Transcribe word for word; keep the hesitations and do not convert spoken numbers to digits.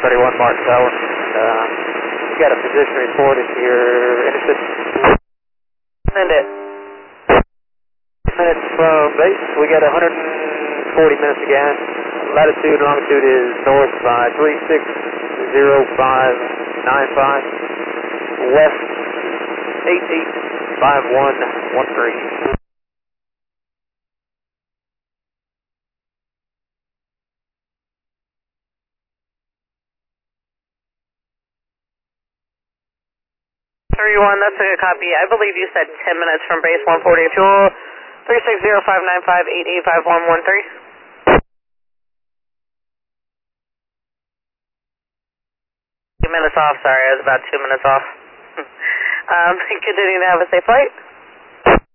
thirty-one Mark Tower. Uh, you got a position report if you're interested. Send it. Minutes from base, we got one hundred forty minutes again. Latitude and longitude is north by three six zero five nine five, west eight eight five one one three. thirty-one, that's a good copy. I believe you said ten minutes from base, one forty fuel, three six zero five nine five eight eight five one one three. Two minutes off, sorry, I was about two minutes off. um, continue to have a safe flight.